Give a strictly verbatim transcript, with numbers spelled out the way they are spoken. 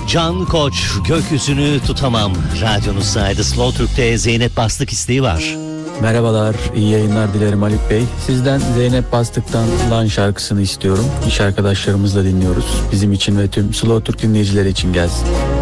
Can Koç, gökyüzünü tutamam. Radyonuzdaydı. Slow Türk'te Zeynep Bastık isteği var. Merhabalar, iyi yayınlar dilerim Haluk Bey. Sizden Zeynep Bastık'tan Lan şarkısını istiyorum. İş arkadaşlarımızla dinliyoruz. Bizim için ve tüm Slow Türk dinleyicileri için gelsin.